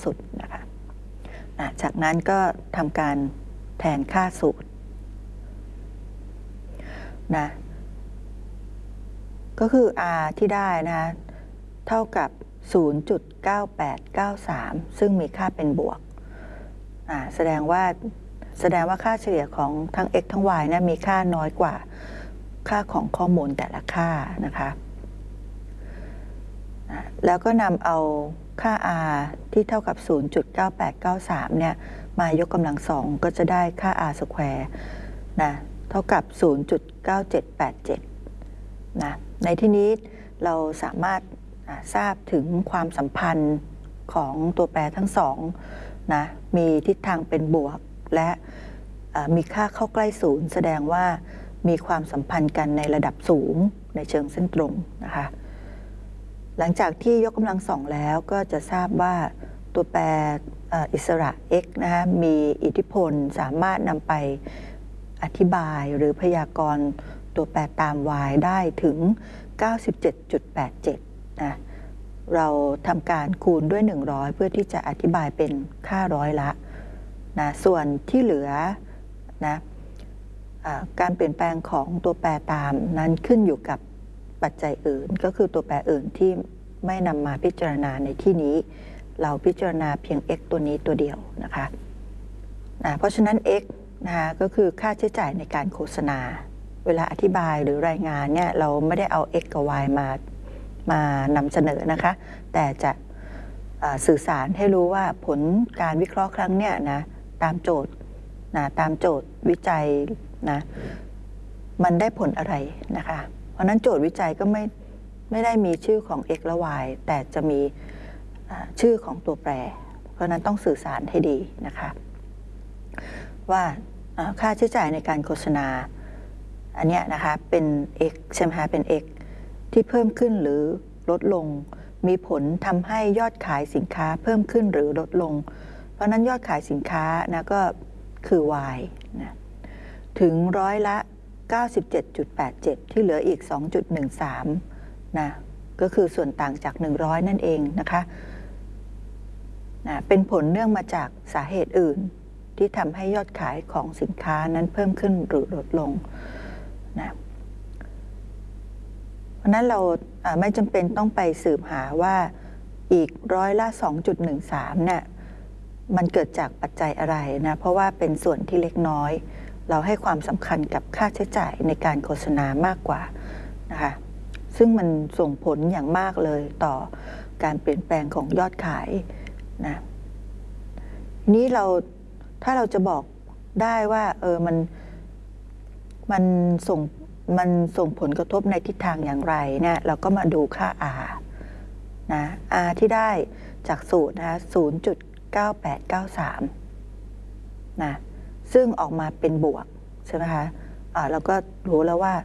สุดนะคะจากนั้นก็ทำการแทนค่าสูตรนะก็คือ r ที่ได้นะคะเท่ากับ 0.9893 ซึ่งมีค่าเป็นบวกแสดงว่าค่าเฉลี่ยของทั้ง x ทั้ง y นะมีค่าน้อยกว่าค่าของข้อมูลแต่ละค่านะคะแล้วก็นำเอาค่า r ที่เท่ากับ 0.9893 เนี่ยมายกกำลังสองก็จะได้ค่า r สแควร์นะเท่ากับ 0.9787 นะในที่นี้เราสามารถทราบถึงความสัมพันธ์ของตัวแปรทั้งสองนะมีทิศทางเป็นบวกและมีค่าเข้าใกล้ศูนย์แสดงว่ามีความสัมพันธ์กันในระดับสูงในเชิงเส้นตรงนะคะหลังจากที่ยกกำลังสองแล้วก็จะทราบว่าตัวแปรอิสระ x นะคะมีอิทธิพลสามารถนำไปอธิบายหรือพยากรณ์ตัวแปรตาม y ได้ถึง 97.87 นะเราทำการคูณด้วย100เพื่อที่จะอธิบายเป็นค่าร้อยละนะส่วนที่เหลือนะการเปลี่ยนแปลงของตัวแปรตามนั้นขึ้นอยู่กับปัจจัยอื่นก็คือตัวแปรอื่นที่ไม่นำมาพิจารณาในที่นี้เราพิจารณาเพียง x ตัวนี้ตัวเดียวนะคะเพราะฉะนั้น x นะคะก็คือค่าใช้จ่ายในการโฆษณาเวลาอธิบายหรือรายงานเนี่ยเราไม่ได้เอา x กับ y มานำเสนอนะคะแต่จะสื่อสารให้รู้ว่าผลการวิเคราะห์ครั้งเนี้ยนะตามโจทย์วิจัยนะมันได้ผลอะไรนะคะเพราะนั้นโจทย์วิจัยก็ไม่ได้มีชื่อของ x และ y แต่จะมีชื่อของตัวแปรเพราะนั้นต้องสื่อสารให้ดีนะคะว่าค่าใช้จ่ายในการโฆษณาอันเนี้ยนะคะเป็น x ใช่ไหมคะเป็น x ที่เพิ่มขึ้นหรือลดลงมีผลทำให้ยอดขายสินค้าเพิ่มขึ้นหรือลดลงเพราะนั้นยอดขายสินค้านะก็คือ y นะถึงร้อยละ 97.87 ที่เหลืออีก 2.13 นะก็คือส่วนต่างจาก100นั่นเองนะคะเป็นผลเนื่องมาจากสาเหตุอื่นที่ทำให้ยอดขายของสินค้านั้นเพิ่มขึ้นหรือลดลงนะเพราะนั้นเราไม่จำเป็นต้องไปสืบหาว่าอีกร้อยละ 2.13 เนี่ยมันเกิดจากปัจจัยอะไรนะเพราะว่าเป็นส่วนที่เล็กน้อยเราให้ความสำคัญกับค่าใช้จ่ายในการโฆษณามากกว่านะคะซึ่งมันส่งผลอย่างมากเลยต่อการเปลี่ยนแปลงของยอดขายนะนี้ถ้าเราจะบอกได้ว่ามันส่งผลกระทบในทิศทางอย่างไรเนี่ยเราก็มาดูค่า r นะ r ที่ได้จากสูตรนะคะ 0.9893 นะซึ่งออกมาเป็นบวกใช่ไหมคะเราก็รู้แล้วว่า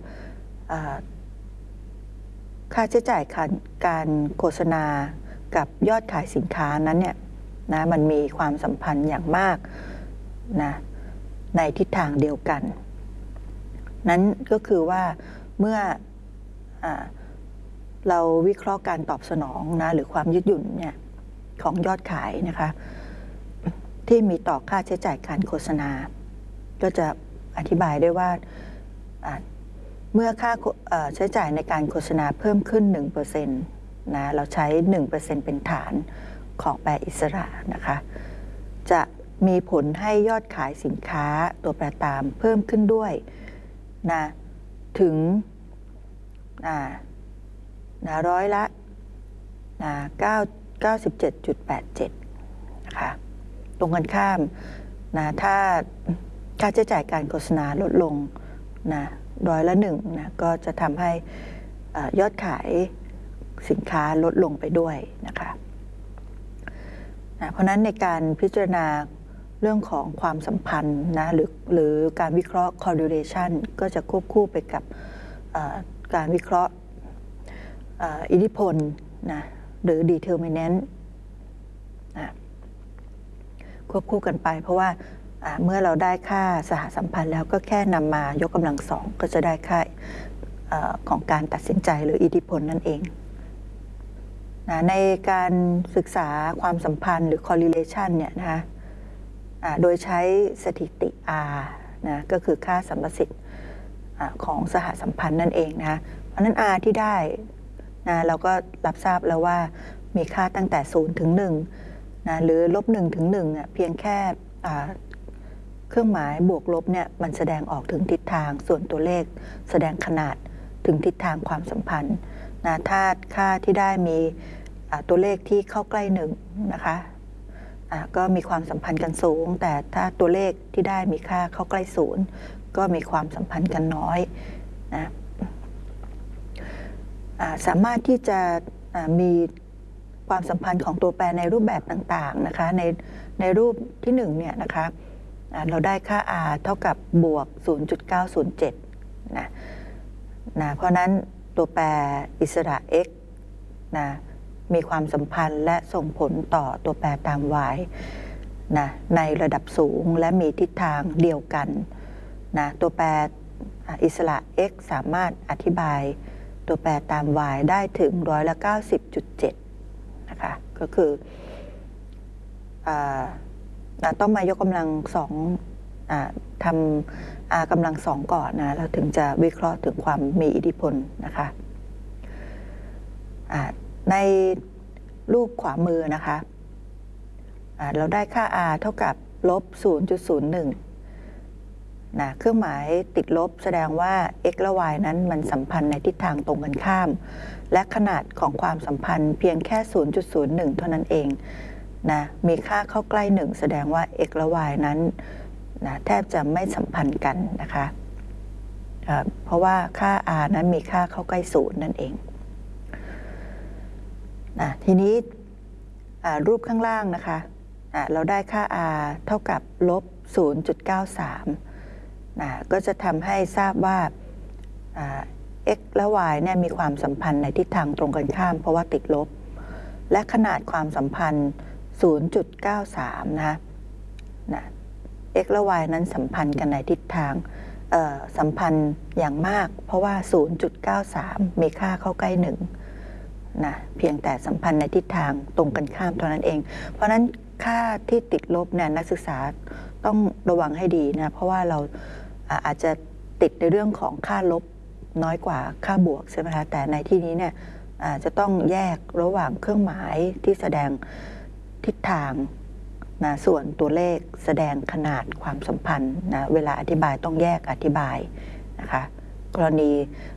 ค่าใช้จ่ายการโฆษณากับยอดขายสินค้านั้นเนี่ยนะมันมีความสัมพันธ์อย่างมากนะในทิศทางเดียวกันนั้นก็คือว่าเมื่อเราวิเคราะห์การตอบสนองนะหรือความยืดหยุ่นเนี่ยของยอดขายนะคะที่มีต่อค่าใช้จ่ายการโฆษณาก็จะอธิบายได้ว่าเมื่อค่าใช้จ่ายในการโฆษณาเพิ่มขึ้น 1% นะเราใช้ 1% เป็นฐานของแปรอิสระนะคะจะมีผลให้ยอดขายสินค้าตัวแปรตามเพิ่มขึ้นด้วยนะถึงร้อยละ 97.87 นะคะตรงกันข้ามนะถ้าค่าใช้จ่ายการโฆษณาลดลงนะร้อยละ1นะก็จะทำให้ยอดขายสินค้าลดลงไปด้วยนะคะเพราะนั้นในการพิจารณาเรื่องของความสัมพันธ์นะหรือการวิเคราะห์ correlation ก็จะควบคู่ไปกับการวิเคราะห์อิทธิพลนะหรือ determinant นะควบคู่กันไปเพราะว่าเมื่อเราได้ค่าสหสัมพันธ์แล้วก็แค่นำมายกกำลังสองก็จะได้ค่าของการตัดสินใจหรืออิทธิพลนั่นเองในการศึกษาความสัมพันธ์หรือ correlation เนี่ยนะคะโดยใช้สถิติ R นะก็คือค่าสัมประสิทธิ์ของสหสัมพันธ์นั่นเองนะคะเพราะนั้น R ที่ได้นะเราก็รับทราบแล้วว่ามีค่าตั้งแต่0ถึง1นะหรือ-1ถึง1เพียงแค่เครื่องหมายบวกลบเนี่ยมันแสดงออกถึงทิศทางส่วนตัวเลขแสดงขนาดถึงทิศทางความสัมพันธ์นะถ้าค่าที่ได้มีตัวเลขที่เข้าใกล้1นะคะก็มีความสัมพันธ์กันสูงแต่ถ้าตัวเลขที่ได้มีค่าเข้าใกล้0ก็มีความสัมพันธ์กันน้อยนะสามารถที่จะมีความสัมพันธ์ของตัวแปรในรูปแบบต่างๆนะคะในรูปที่1เนี่ยนะคะเราได้ค่า r เท่ากับบวก 0.907 นะเพราะนั้นตัวแปรอิสระ x นะมีความสัมพันธ์และส่งผลต่อตัวแปรตาม y นะในระดับสูงและมีทิศทางเดียวกันนะตัวแปรอิสระ x สามารถอธิบายตัวแปรตาม y ได้ถึง90.7 นะคะก็คือต้องมายกกำลัง2ทำกำลัง2ก่อนนะเราถึงจะวิเคราะห์ถึงความมีอิทธิพลนะคะในรูปขวามือนะคะเราได้ค่า r เท่ากับ-0.01นะเครื่องหมายติดลบแสดงว่า x และ y นั้นมันสัมพันธ์ในทิศทางตรงกันข้ามและขนาดของความสัมพันธ์เพียงแค่ 0.01 เท่านั้นเองนะมีค่าเข้าใกล้1แสดงว่า x และ y นั้นนะแทบจะไม่สัมพันธ์กันนะคะเพราะว่าค่า r นั้นมีค่าเข้าใกล้0นั่นเองนะทีนี้รูปข้างล่างนะคะเราได้ค่า r เท่ากับ-0.93นะก็จะทำให้ทราบว่า x และ y เนี่ยมีความสัมพันธ์ในทิศทางตรงกันข้ามเพราะว่าติดลบและขนาดความสัมพันธ์ 0.93 นะ x และ y นั้นสัมพันธ์กันในทิศทางสัมพันธ์อย่างมากเพราะว่า 0.93 มีค่าเข้าใกล้1นะเพียงแต่สัมพันธ์ในทิศทางตรงกันข้ามเท่านั้นเองเพราะนั้นค่าที่ติดลบเนี่ยนักศึกษาต้องระวังให้ดีนะเพราะว่าเราอาจจะติดในเรื่องของค่าลบน้อยกว่าค่าบวกใช่ไหมคะแต่ในที่นี้เนี่ยจะต้องแยกระหว่างเครื่องหมายที่แสดงทิศทางนะส่วนตัวเลขแสดงขนาดความสัมพันธ์นะเวลาอธิบายต้องแยกอธิบายนะคะกรณี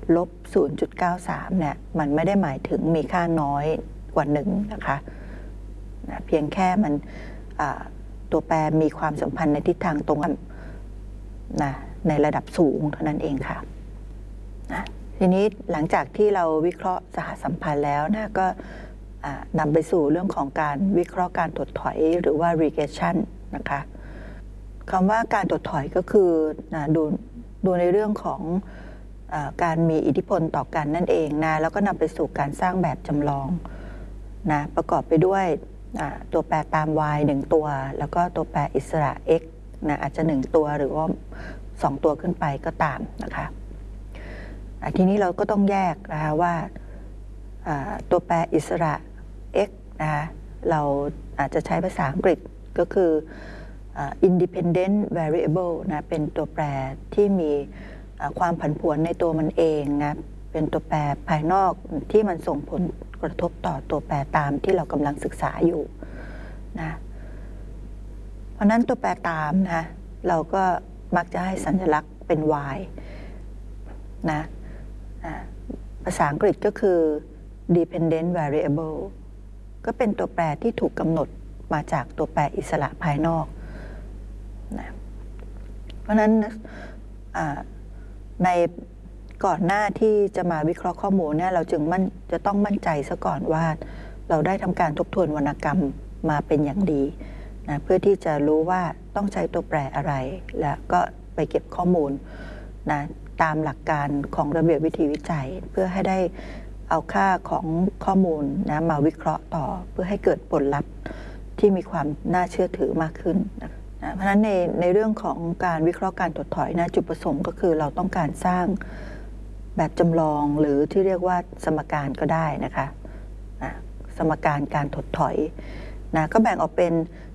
-0.93 เนี่ยมันไม่ได้หมายถึงมีค่าน้อยกว่า1นะคะนะเพียงแค่มันตัวแปรมีความสัมพันธ์ในทิศทางตรงกันนะในระดับสูงเท่านั้นเองค่ะนะทีนี้หลังจากที่เราวิเคราะห์สหสัมพันธ์แล้วนะก็นำไปสู่เรื่องของการวิเคราะห์การถดถอยหรือว่า regression นะคะคำว่าการถดถอยก็คือดูในเรื่องของการมีอิทธิพลต่อกันนั่นเองนะแล้วก็นำไปสู่การสร้างแบบจำลองนะประกอบไปด้วยตัวแปรตาม y 1ตัวแล้วก็ตัวแปรอิสระ x นะอาจจะ1ตัวหรือว่า2ตัวขึ้นไปก็ตามนะคะทีนี้เราก็ต้องแยกนะคะว่าตัวแปรอิสระ x นะคะเราอาจจะใช้ภาษาอังกฤษก็คือ independent variable นะเป็นตัวแปรที่มีความผันผวนในตัวมันเองนะเป็นตัวแปรภายนอกที่มันส่งผลกระทบต่อตัวแปรตามที่เรากำลังศึกษาอยู่นะเพราะนั้นตัวแปรตามนะเราก็มักจะให้สัญลักษณ์เป็น y นะภาษาอังกฤษก็คือ dependent variable ก็เป็นตัวแปรที่ถูกกำหนดมาจากตัวแปรอิสระภายนอกนะเพราะนั้นในก่อนหน้าที่จะมาวิเคราะห์ข้อมูลเนี่ยเราจึงจะต้องมั่นใจซะก่อนว่าเราได้ทำการทบทวนวรรณกรรมมาเป็นอย่างดีนะเพื่อที่จะรู้ว่าต้องใช้ตัวแปรอะไรแล้วก็ไปเก็บข้อมูลนะตามหลักการของระเบียบวิธีวิจัยเพื่อให้ได้เอาค่าของข้อมูลนะมาวิเคราะห์ต่อเพื่อให้เกิดผลลัพธ์ที่มีความน่าเชื่อถือมากขึ้นนะเพราะฉะนั้นในเรื่องของการวิเคราะห์การถดถอยนะจุดประสงค์ก็คือเราต้องการสร้างแบบจำลองหรือที่เรียกว่าสมการก็ได้นะคะสมการการถดถอยนะก็แบ่งออกเป็น